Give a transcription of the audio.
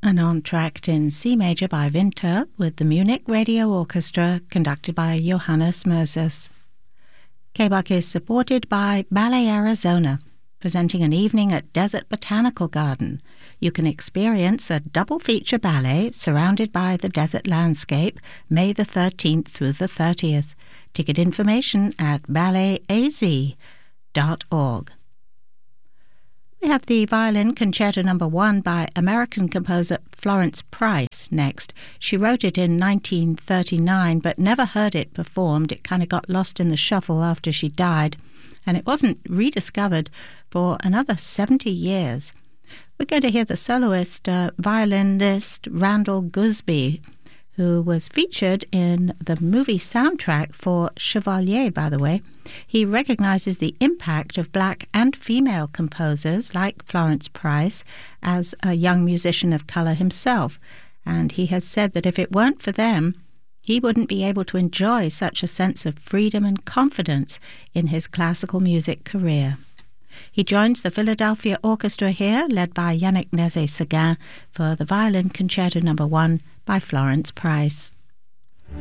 An entr'acte in C major by Winter with the Munich Radio Orchestra conducted by Johannes Moses. KBUK is supported by Ballet Arizona, presenting an evening at Desert Botanical Garden. You can experience a double feature ballet surrounded by the desert landscape May the 13th through the 30th. Ticket information at balletaz.org. We have the Violin Concerto No. 1 by American composer Florence Price next. She wrote it in 1939 but never heard it performed. It kind of got lost in the shuffle after she died, and it wasn't rediscovered for another 70 years. We're going to hear the soloist, violinist Randall Gusby, who was featured in the movie soundtrack for Chevalier, by the way. He recognizes the impact of black and female composers like Florence Price as a young musician of color himself, and he has said that if it weren't for them, he wouldn't be able to enjoy such a sense of freedom and confidence in his classical music career. He joins the Philadelphia Orchestra here, led by Yannick Nézet-Séguin, for the Violin Concerto No. 1 by Florence Price.